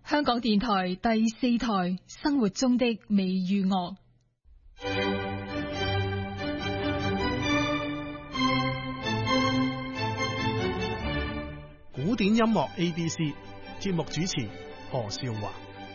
香港電台第4台生活中的美與樂。 古典音樂 ABC 節目主持何少華。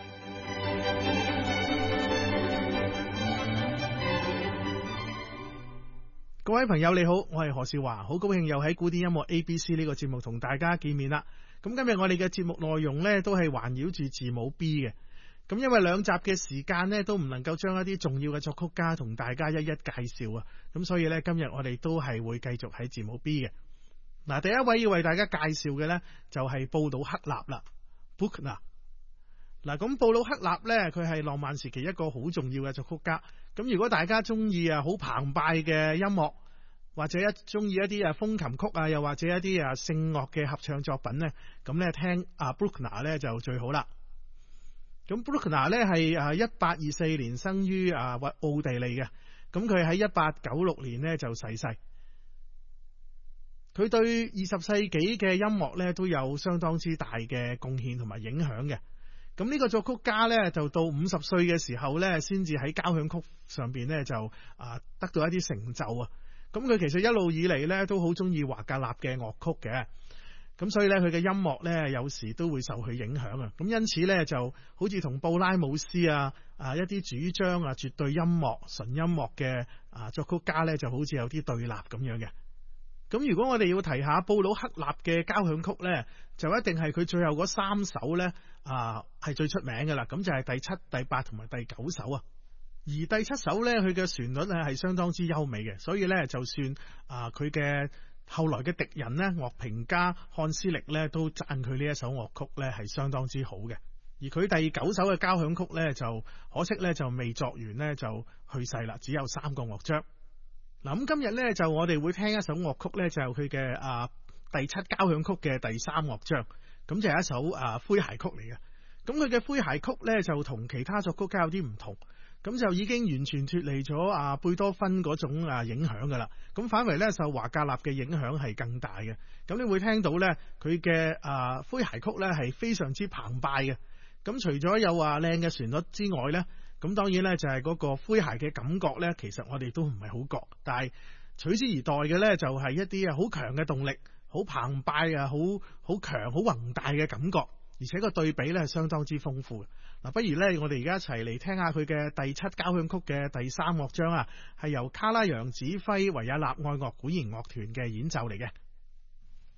各位朋友你好，我係何少華，好高興又喺古典音樂 ABC 呢個節目同大家見面啦。咁今日我哋嘅節目內容呢，都係環繞住字母 B 嘅。咁因為兩集嘅時間呢，都唔能夠將一啲重要嘅作曲家同大家一一介紹啊。咁所以呢，今日我哋都係會繼續喺字母 B 嘅。嗱，第一位要為大家介紹嘅呢，就係布魯克納啦 Bruckner。嗱，咁布魯克納呢，佢係浪漫時期一個好重要嘅作曲家。咁如果大家中意好澎湃嘅音樂，或者中意一啲風琴曲啊，又或者一啲聖樂嘅合唱作品呢，咁呢聽Bruckner 呢就最好啦。咁 Bruckner 呢係1824年生於奧地利嘅，咁佢喺1896年呢就逝世。佢對20世紀嘅音樂呢都有相當之大嘅貢獻同埋影響嘅。咁呢個作曲家呢，就到50歲嘅時候呢，先至喺交響曲上邊呢就得到一啲成就啊。咁佢其實一路以嚟呢都好中意華格納嘅樂曲嘅，咁所以呢，佢嘅音樂呢有時都會受佢影響啊。咁因此呢，就好似同布拉姆斯一啲主張絕對音樂純音樂嘅作曲家呢，就好似有啲對立咁樣嘅。咁如果我哋要提下布魯克納嘅交響曲呢，就一定係佢最後嗰3首呢係最出名嘅啦。咁就係第7、第8同埋第9首啊。而第7首呢，佢嘅旋律係相當之優美嘅，所以呢，就算佢嘅後來嘅敵人呢，樂評家漢斯力呢，都讚佢呢一首樂曲呢係相當之好嘅。而佢第9首嘅交響曲呢，就可惜呢，就未作完呢，就去世啦，只有3個樂章。嗱，咁今日呢，就我哋會聽一首樂曲呢，就佢嘅第7交響曲嘅第3樂章，咁就係一首詼諧曲嚟嘅。咁佢嘅詼諧曲呢，就同其他作曲家有啲唔同，咁就已經完全脫離咗貝多芬嗰種影響噶啦。咁反為呢，受華格納嘅影響係更大嘅。咁你會聽到呢，佢嘅詼諧曲呢係非常之澎湃嘅。咁除咗有靚嘅旋律之外呢，咁當然呢，就係嗰個詼諧嘅感覺呢，其實我哋都唔係好覺，但係取之而代嘅呢，就係一啲好強嘅動力，好澎湃好強好宏大嘅感覺，而且個對比呢係相當之豐富嘅。嗱，不如呢，我哋而家一齊嚟聽下佢嘅第7交響曲嘅第3樂章係由卡拉揚指揮維也納愛樂管弦樂團嘅演奏嚟嘅。